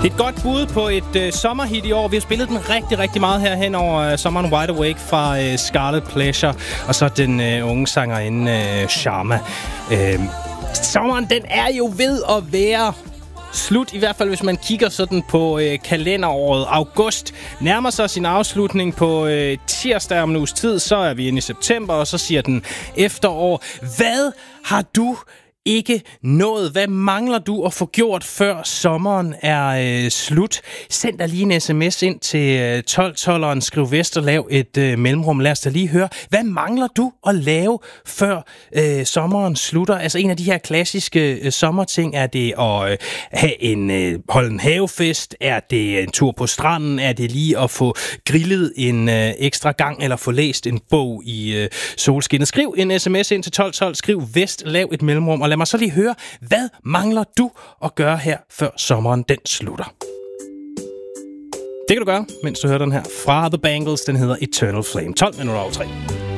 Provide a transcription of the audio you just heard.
Det er et godt bud på et sommerhit i år. Vi har spillet den rigtig, rigtig meget her hen over sommeren. Wide Awake fra Scarlet Pleasure, og så den unge sangerinde Sharma. Sommeren, den er jo ved at være slut, i hvert fald hvis man kigger sådan på kalenderåret. August nærmer sig sin afslutning på tirsdag om en uges tid. Så er vi inde i september, og så siger den efterår. Hvad har du ikke nået? Hvad mangler du at få gjort, før sommeren er slut? Send dig lige en sms ind til 1212'eren. Skriv Vest og lav et mellemrum. Lad os da lige høre, hvad mangler du at lave, før sommeren slutter? Altså en af de her klassiske sommerting. Er det at holde en havefest? Er det en tur på stranden? Er det lige at få grillet en ekstra gang? Eller få læst en bog i solskinnet? Skriv en sms ind til 1212. Skriv Vest, lav et mellemrum. Og lad mig så lige høre, hvad mangler du at gøre her, før sommeren den slutter? Det kan du gøre, mens du hører den her fra The Bangles. Den hedder Eternal Flame. 12 minutter over 3.